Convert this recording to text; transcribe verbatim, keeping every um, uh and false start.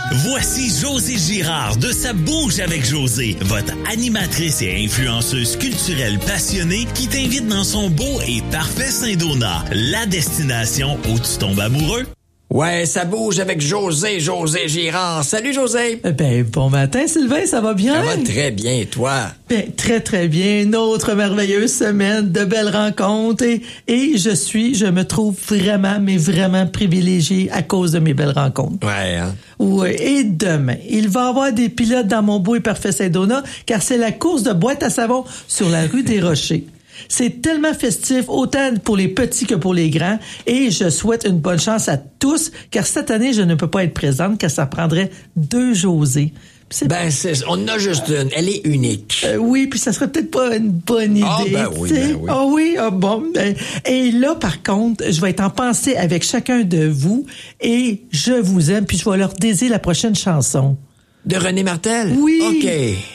Voici Josée Girard de Ça bouge avec Josée, votre animatrice et influenceuse culturelle passionnée qui t'invite dans son beau et parfait Saint-Donat, la destination où tu tombes amoureux. Ouais, ça bouge avec Josée, Josée Girard. Salut Josée. Ben, bon matin Sylvain, ça va bien? Ça va très bien, et toi? Ben, très très bien. Une autre merveilleuse semaine, de belles rencontres et, et je suis, je me trouve vraiment, mais vraiment privilégiée à cause de mes belles rencontres. Ouais, hein? Oui, et demain, il va y avoir des pilotes dans mon beau et parfait Saint-Donat car c'est la course de boîte à savon sur la rue des Rochers. C'est tellement festif, autant pour les petits que pour les grands, et je souhaite une bonne chance à tous, car cette année, je ne peux pas être présente, car ça prendrait deux Josées. C'est... Ben, c'est, on en a juste une. Elle est unique. Euh, oui, puis ça serait peut-être pas une bonne idée. Ah, ben oui, ben oui. Ah oui, ah bon. Ben, et là, par contre, je vais être en pensée avec chacun de vous, et je vous aime, puis je vais leur dédier la prochaine chanson. De René Martel? Oui. OK.